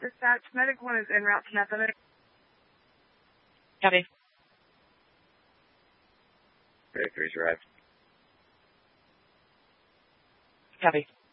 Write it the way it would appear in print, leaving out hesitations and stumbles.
Dispatch, Medic 1 is en route to Napa. Copy. Medic 3's arrived. Copy.